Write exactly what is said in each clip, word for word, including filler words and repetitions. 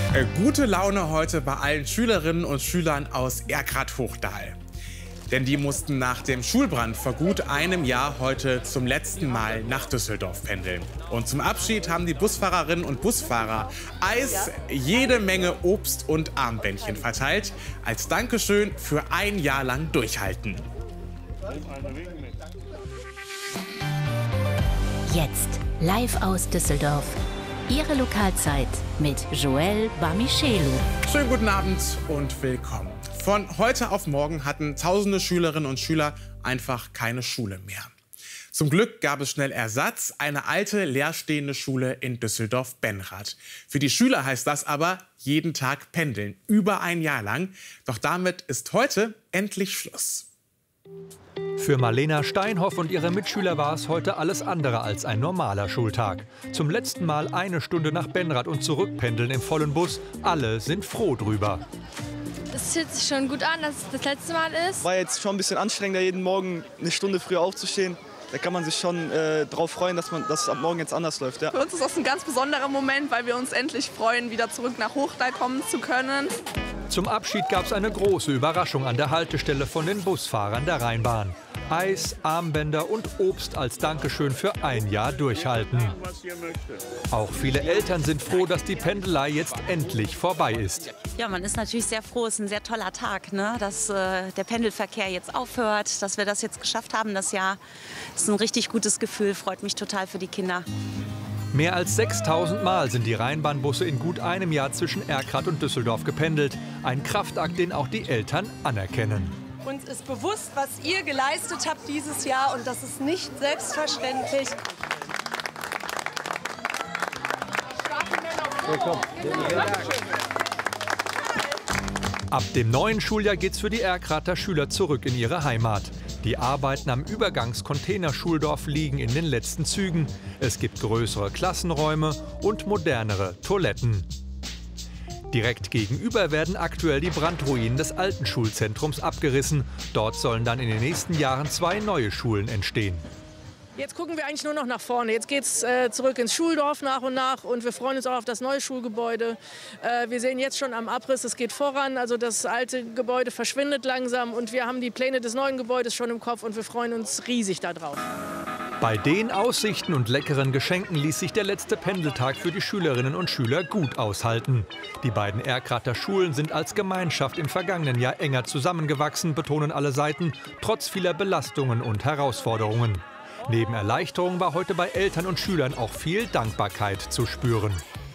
Äh, gute Laune heute bei allen Schülerinnen und Schülern aus Erkrath-Hochdahl. Denn die mussten nach dem Schulbrand vor gut einem Jahr heute zum letzten Mal nach Düsseldorf pendeln. Und zum Abschied haben die Busfahrerinnen und Busfahrer Eis, jede Menge Obst und Armbändchen verteilt. Als Dankeschön für ein Jahr lang Durchhalten. Jetzt live aus Düsseldorf. Ihre Lokalzeit mit Joël Bamichelu. Schönen guten Abend und willkommen. Von heute auf morgen hatten tausende Schülerinnen und Schüler einfach keine Schule mehr. Zum Glück gab es schnell Ersatz, eine alte leerstehende Schule in Düsseldorf-Benrath. Für die Schüler heißt das aber jeden Tag pendeln, über ein Jahr lang. Doch damit ist heute endlich Schluss. Für Marlena Steinhoff und ihre Mitschüler war es heute alles andere als ein normaler Schultag. Zum letzten Mal eine Stunde nach Benrath und zurückpendeln im vollen Bus. Alle sind froh drüber. Es fühlt sich schon gut an, dass es das letzte Mal ist. War jetzt schon ein bisschen anstrengender, jeden Morgen eine Stunde früher aufzustehen. Da kann man sich schon äh, darauf freuen, dass, man, dass es ab morgen jetzt anders läuft. Ja. Für uns ist das ein ganz besonderer Moment, weil wir uns endlich freuen, wieder zurück nach Hochdahl kommen zu können. Zum Abschied gab es eine große Überraschung an der Haltestelle von den Busfahrern der Rheinbahn. Eis, Armbänder und Obst als Dankeschön für ein Jahr Durchhalten. Auch viele Eltern sind froh, dass die Pendelei jetzt endlich vorbei ist. Ja, man ist natürlich sehr froh. Es ist ein sehr toller Tag, ne? Dass äh, der Pendelverkehr jetzt aufhört, dass wir das jetzt geschafft haben, das Jahr. Das ist ein richtig gutes Gefühl, freut mich total für die Kinder. Mehr als sechstausend Mal sind die Rheinbahnbusse in gut einem Jahr zwischen Erkrath und Düsseldorf gependelt. Ein Kraftakt, den auch die Eltern anerkennen. Uns ist bewusst, was ihr geleistet habt dieses Jahr, und das ist nicht selbstverständlich. Ab dem neuen Schuljahr geht's für die Erkrather Schüler zurück in ihre Heimat. Die Arbeiten am Übergangscontainerschuldorf liegen in den letzten Zügen. Es gibt größere Klassenräume und modernere Toiletten. Direkt gegenüber werden aktuell die Brandruinen des alten Schulzentrums abgerissen. Dort sollen dann in den nächsten Jahren zwei neue Schulen entstehen. Jetzt gucken wir eigentlich nur noch nach vorne. Jetzt geht es äh, zurück ins Schuldorf nach und nach, und wir freuen uns auch auf das neue Schulgebäude. Äh, wir sehen jetzt schon am Abriss, es geht voran. Also das alte Gebäude verschwindet langsam, und wir haben die Pläne des neuen Gebäudes schon im Kopf, und wir freuen uns riesig darauf. Bei den Aussichten und leckeren Geschenken ließ sich der letzte Pendeltag für die Schülerinnen und Schüler gut aushalten. Die beiden Erkrather Schulen sind als Gemeinschaft im vergangenen Jahr enger zusammengewachsen, betonen alle Seiten, trotz vieler Belastungen und Herausforderungen. Neben Erleichterung war heute bei Eltern und Schülern auch viel Dankbarkeit zu spüren.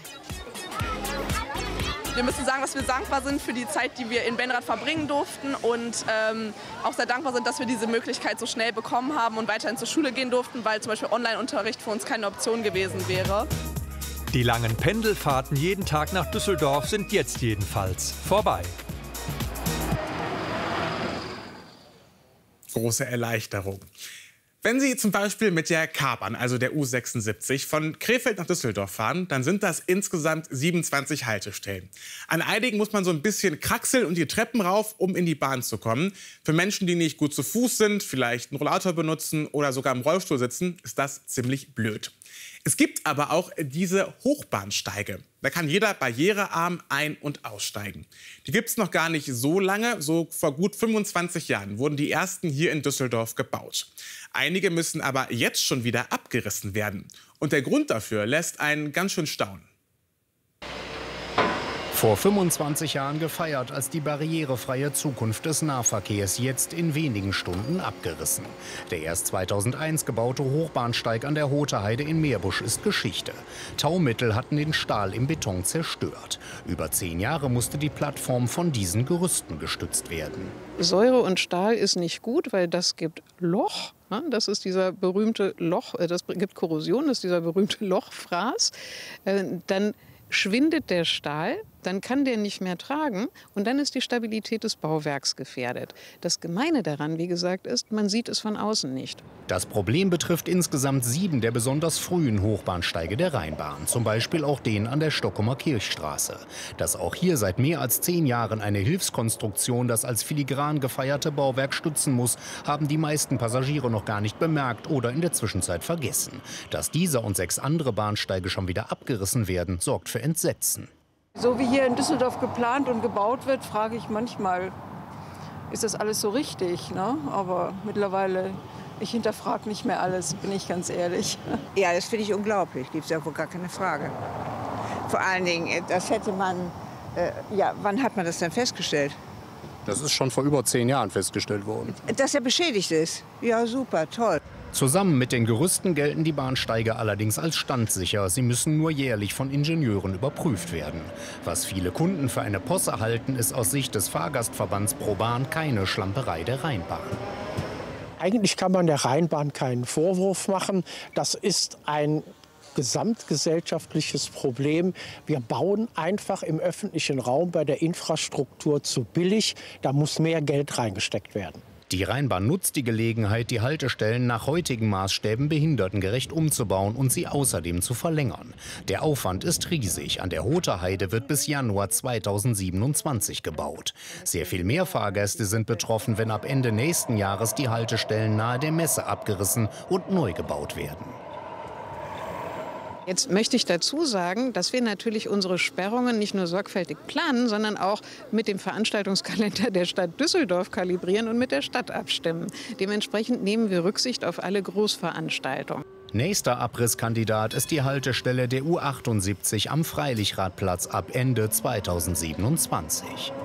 Wir müssen sagen, dass wir dankbar sind für die Zeit, die wir in Benrath verbringen durften, und ähm, auch sehr dankbar sind, dass wir diese Möglichkeit so schnell bekommen haben und weiterhin zur Schule gehen durften, weil zum Beispiel Online-Unterricht für uns keine Option gewesen wäre. Die langen Pendelfahrten jeden Tag nach Düsseldorf sind jetzt jedenfalls vorbei. Große Erleichterung. Wenn Sie zum Beispiel mit der K-Bahn, also der U sechsundsiebzig, von Krefeld nach Düsseldorf fahren, dann sind das insgesamt siebenundzwanzig Haltestellen. An einigen muss man so ein bisschen kraxeln und die Treppen rauf, um in die Bahn zu kommen. Für Menschen, die nicht gut zu Fuß sind, vielleicht einen Rollator benutzen oder sogar im Rollstuhl sitzen, ist das ziemlich blöd. Es gibt aber auch diese Hochbahnsteige. Da kann jeder barrierearm ein- und aussteigen. Die gibt es noch gar nicht so lange. So vor gut fünfundzwanzig Jahren wurden die ersten hier in Düsseldorf gebaut. Einige müssen aber jetzt schon wieder abgerissen werden. Und der Grund dafür lässt einen ganz schön staunen. Vor fünfundzwanzig Jahren gefeiert als die barrierefreie Zukunft des Nahverkehrs, jetzt in wenigen Stunden abgerissen. Der erst zweitausendeins gebaute Hochbahnsteig an der Hote Heide in Meerbusch ist Geschichte. Taumittel hatten den Stahl im Beton zerstört. Über zehn Jahre musste die Plattform von diesen Gerüsten gestützt werden. Säure und Stahl ist nicht gut, weil das gibt Loch. Das ist dieser berühmte Loch, das gibt Korrosion, das ist dieser berühmte Lochfraß. Dann schwindet der Stahl, dann kann der nicht mehr tragen, und dann ist die Stabilität des Bauwerks gefährdet. Das Gemeine daran, wie gesagt, ist, man sieht es von außen nicht. Das Problem betrifft insgesamt sieben der besonders frühen Hochbahnsteige der Rheinbahn, zum Beispiel auch den an der Stockholmer Kirchstraße. Dass auch hier seit mehr als zehn Jahren eine Hilfskonstruktion das als filigran gefeierte Bauwerk stützen muss, haben die meisten Passagiere noch gar nicht bemerkt oder in der Zwischenzeit vergessen. Dass dieser und sechs andere Bahnsteige schon wieder abgerissen werden, sorgt für Entsetzen. So wie hier in Düsseldorf geplant und gebaut wird, frage ich manchmal, ist das alles so richtig? Ne? Aber mittlerweile, ich hinterfrage nicht mehr alles, bin ich ganz ehrlich. Ja, das finde ich unglaublich, gibt es ja wohl gar keine Frage. Vor allen Dingen, das hätte man, äh, ja, wann hat man das denn festgestellt? Das ist schon vor über zehn Jahren festgestellt worden. Dass er beschädigt ist? Ja, super, toll. Zusammen mit den Gerüsten gelten die Bahnsteige allerdings als standsicher. Sie müssen nur jährlich von Ingenieuren überprüft werden. Was viele Kunden für eine Posse halten, ist aus Sicht des Fahrgastverbands ProBahn keine Schlamperei der Rheinbahn. Eigentlich kann man der Rheinbahn keinen Vorwurf machen. Das ist ein gesamtgesellschaftliches Problem. Wir bauen einfach im öffentlichen Raum bei der Infrastruktur zu billig. Da muss mehr Geld reingesteckt werden. Die Rheinbahn nutzt die Gelegenheit, die Haltestellen nach heutigen Maßstäben behindertengerecht umzubauen und sie außerdem zu verlängern. Der Aufwand ist riesig. An der Hoter Heide wird bis Januar zweitausendsiebenundzwanzig gebaut. Sehr viel mehr Fahrgäste sind betroffen, wenn ab Ende nächsten Jahres die Haltestellen nahe der Messe abgerissen und neu gebaut werden. Jetzt möchte ich dazu sagen, dass wir natürlich unsere Sperrungen nicht nur sorgfältig planen, sondern auch mit dem Veranstaltungskalender der Stadt Düsseldorf kalibrieren und mit der Stadt abstimmen. Dementsprechend nehmen wir Rücksicht auf alle Großveranstaltungen. Nächster Abrisskandidat ist die Haltestelle der U achtundsiebzig am Freilichradplatz ab Ende zweitausendsiebenundzwanzig.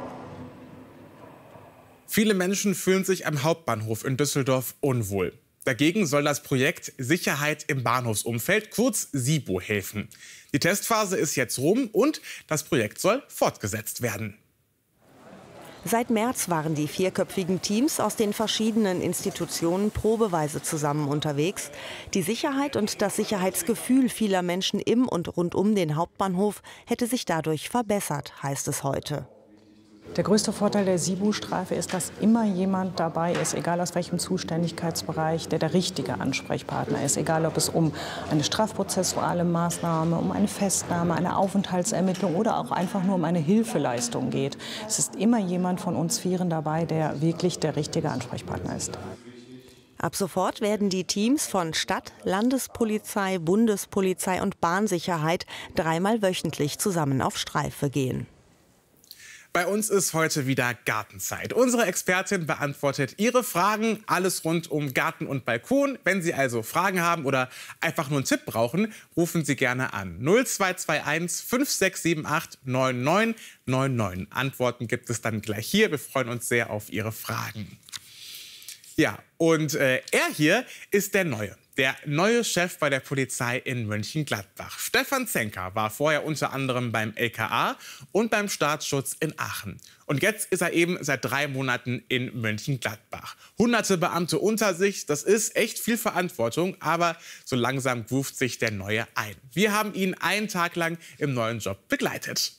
Viele Menschen fühlen sich am Hauptbahnhof in Düsseldorf unwohl. Dagegen soll das Projekt Sicherheit im Bahnhofsumfeld, kurz SIBO, helfen. Die Testphase ist jetzt rum und das Projekt soll fortgesetzt werden. Seit März waren die vierköpfigen Teams aus den verschiedenen Institutionen probeweise zusammen unterwegs. Die Sicherheit und das Sicherheitsgefühl vieler Menschen im und rund um den Hauptbahnhof hätte sich dadurch verbessert, heißt es heute. Der größte Vorteil der SIBO-Streife ist, dass immer jemand dabei ist, egal aus welchem Zuständigkeitsbereich, der der richtige Ansprechpartner ist. Egal, ob es um eine strafprozessuale Maßnahme, um eine Festnahme, eine Aufenthaltsermittlung oder auch einfach nur um eine Hilfeleistung geht. Es ist immer jemand von uns Vieren dabei, der wirklich der richtige Ansprechpartner ist. Ab sofort werden die Teams von Stadt, Landespolizei, Bundespolizei und Bahnsicherheit dreimal wöchentlich zusammen auf Streife gehen. Bei uns ist heute wieder Gartenzeit. Unsere Expertin beantwortet Ihre Fragen, alles rund um Garten und Balkon. Wenn Sie also Fragen haben oder einfach nur einen Tipp brauchen, rufen Sie gerne an. null zwei zwei eins fünf sechs sieben acht neun neun neun neun. Antworten gibt es dann gleich hier. Wir freuen uns sehr auf Ihre Fragen. Ja, und äh, er hier ist der Neue. Der neue Chef bei der Polizei in Mönchengladbach. Stefan Zenker war vorher unter anderem beim L K A und beim Staatsschutz in Aachen. Und jetzt ist er eben seit drei Monaten in Mönchengladbach. Hunderte Beamte unter sich, das ist echt viel Verantwortung, aber so langsam ruft sich der Neue ein. Wir haben ihn einen Tag lang im neuen Job begleitet.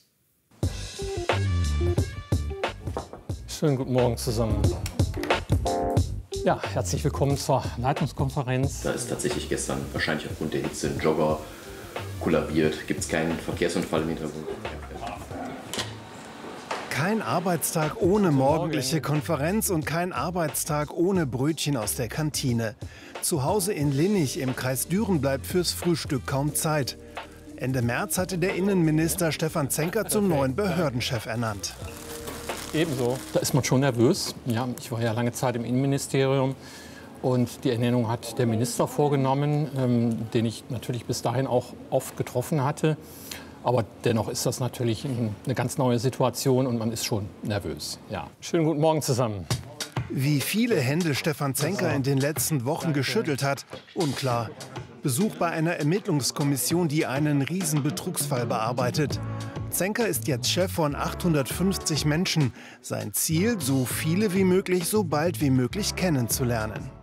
Schönen guten Morgen zusammen. Ja, herzlich willkommen zur Leitungskonferenz. Da ist tatsächlich gestern wahrscheinlich aufgrund der Hitze ein Jogger kollabiert. Gibt es keinen Verkehrsunfall im Hintergrund? Kein Arbeitstag ohne morgendliche Konferenz und kein Arbeitstag ohne Brötchen aus der Kantine. Zu Hause in Linnich im Kreis Düren bleibt fürs Frühstück kaum Zeit. Ende März hatte der Innenminister Stefan Zenker zum neuen Behördenchef ernannt. Ebenso. Da ist man schon nervös. Ja, ich war ja lange Zeit im Innenministerium und die Ernennung hat der Minister vorgenommen, ähm, den ich natürlich bis dahin auch oft getroffen hatte. Aber dennoch ist das natürlich eine ganz neue Situation und man ist schon nervös. Ja. Schönen guten Morgen zusammen. Wie viele Hände Stefan Zenker in den letzten Wochen geschüttelt hat, unklar. Besuch bei einer Ermittlungskommission, die einen Riesenbetrugsfall bearbeitet. Zenker ist jetzt Chef von achthundertfünfzig Menschen. Sein Ziel, so viele wie möglich, so bald wie möglich kennenzulernen.